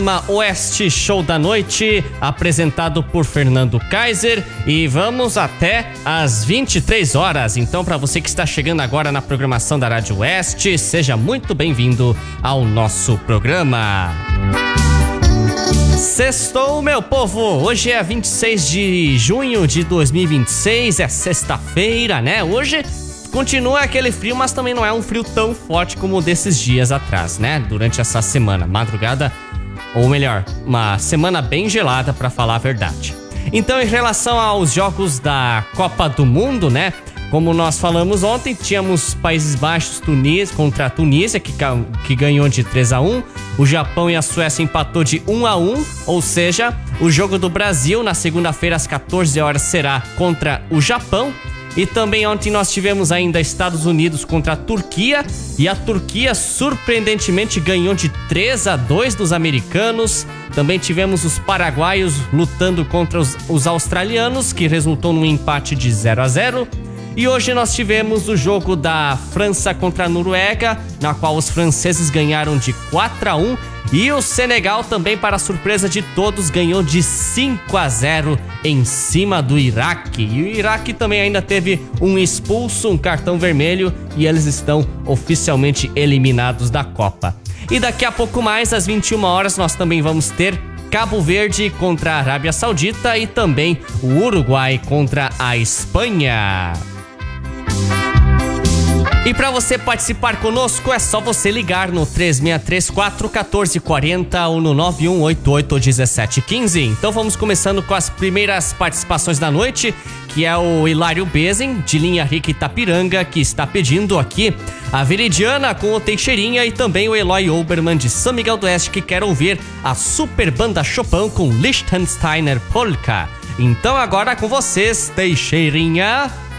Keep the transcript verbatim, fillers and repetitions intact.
Oeste Show da Noite, apresentado por Fernando Kaiser, e vamos até às vinte e três horas. Então, para você que está chegando agora na programação da Rádio Oeste, seja muito bem-vindo ao nosso programa. Sextou, meu povo! Hoje é vinte e seis de junho de dois mil e vinte e seis, é sexta-feira, né? Hoje continua aquele frio, mas também não é um frio tão forte como o desses dias atrás, né? Durante essa semana, madrugada, ou melhor, uma semana bem gelada, pra falar a verdade. Então, em relação aos jogos da Copa do Mundo, né? Como nós falamos ontem, tínhamos Países Baixos Tunísia contra a Tunísia, que, que ganhou de três a um. O Japão e a Suécia empatou de um a um, ou seja, o jogo do Brasil na segunda-feira às quatorze horas será contra o Japão. E também ontem nós tivemos ainda Estados Unidos contra a Turquia, e a Turquia surpreendentemente ganhou de três a dois dos americanos. Também tivemos os paraguaios lutando contra os, os australianos, que resultou num empate de zero a zero. E hoje nós tivemos o jogo da França contra a Noruega, na qual os franceses ganharam de quatro a um. E o Senegal também, para surpresa de todos, ganhou de cinco a zero em cima do Iraque. E o Iraque também ainda teve um expulso, um cartão vermelho, e eles estão oficialmente eliminados da Copa. E daqui a pouco mais, às vinte e uma horas, nós também vamos ter Cabo Verde contra a Arábia Saudita e também o Uruguai contra a Espanha. E para você participar conosco, é só você ligar no três seis três quatro, um quatro quatro zero ou no nove um oito oito um sete um cinco. Então vamos começando com as primeiras participações da noite, que é o Hilário Bezem, de Linha Rica Itapiranga, que está pedindo aqui a Veridiana com o Teixeirinha, e também o Eloy Oberman, de São Miguel do Oeste, que quer ouvir a Super Banda Chopin com Liechtensteiner Polka. Então agora com vocês, Teixeirinha.